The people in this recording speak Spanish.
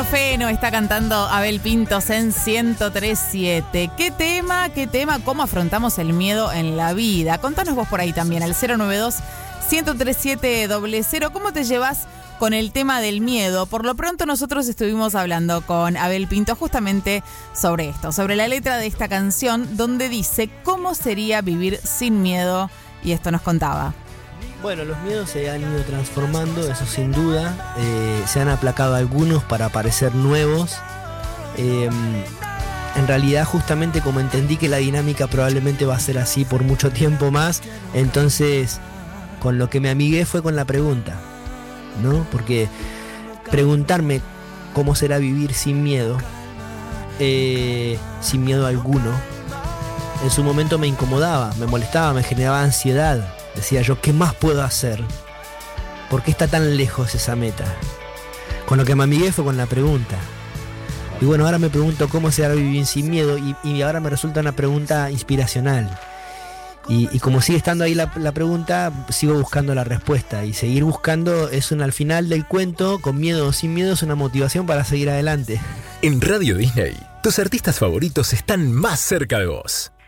Ibuprofeno está cantando Abel Pintos en 103.7. ¿Qué tema? ¿Cómo afrontamos el miedo en la vida? Contanos vos por ahí también, al 092-103.700. ¿Cómo te llevas con el tema del miedo? Por lo pronto nosotros estuvimos hablando con Abel Pintos justamente sobre esto, sobre la letra de esta canción, donde dice cómo sería vivir sin miedo, y esto nos contaba. Bueno, los miedos se han ido transformando, eso sin duda. Se han aplacado algunos para parecer nuevos. En realidad, justamente como entendí que la dinámica probablemente va a ser así por mucho tiempo más, entonces con lo que me amigué fue con la pregunta, ¿no? Porque preguntarme cómo será vivir sin miedo alguno, en su momento me incomodaba, me molestaba, me generaba ansiedad. Decía yo, ¿qué más puedo hacer? ¿Por qué está tan lejos esa meta? Con lo que me amigué fue con la pregunta. Y bueno, ahora me pregunto cómo será vivir sin miedo, y ahora me resulta una pregunta inspiracional. Y como sigue estando ahí la pregunta, sigo buscando la respuesta. Y seguir buscando al final del cuento, con miedo o sin miedo, es una motivación para seguir adelante. En Radio Disney, tus artistas favoritos están más cerca de vos.